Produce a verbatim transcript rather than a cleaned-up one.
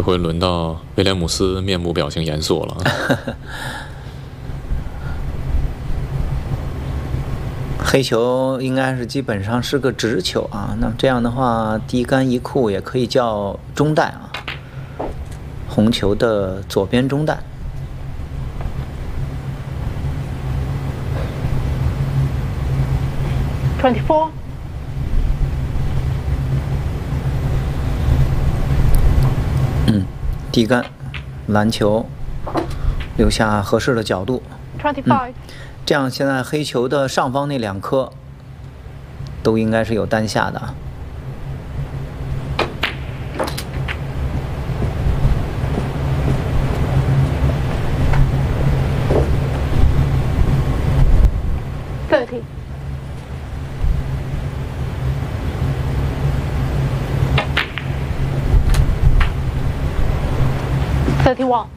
这回轮到威廉姆斯面部表情严肃了。 黑球应该是基本上是个直球啊，那么这样的话，低杆一库也可以叫中弹啊，红球的左边中弹。 twenty-four。 嗯，低杆，篮球，留下合适的角度。 twenty-five。 嗯，这样现在黑球的上方那两颗都应该是有单下的啊。 thirty。thirty-one。